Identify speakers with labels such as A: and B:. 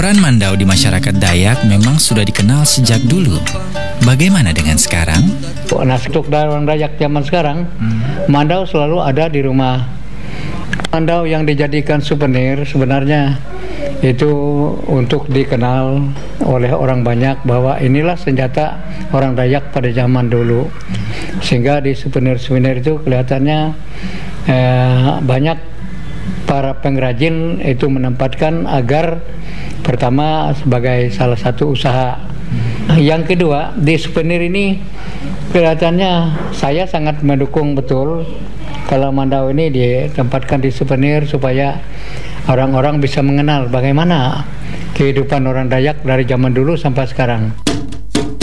A: Peran mandau di masyarakat Dayak memang sudah dikenal sejak dulu. Bagaimana dengan sekarang?
B: Nah, untuk orang Dayak zaman sekarang, mandau selalu ada di rumah. Mandau yang dijadikan souvenir sebenarnya itu untuk dikenal oleh orang banyak bahwa inilah senjata orang Dayak pada zaman dulu. Sehingga di souvenir-souvenir itu kelihatannya banyak para pengrajin itu menempatkan agar pertama sebagai salah satu usaha. Yang kedua, di souvenir ini kelihatannya saya sangat mendukung betul kalau mandau ini ditempatkan di souvenir supaya orang-orang bisa mengenal bagaimana kehidupan orang Dayak dari zaman dulu sampai sekarang.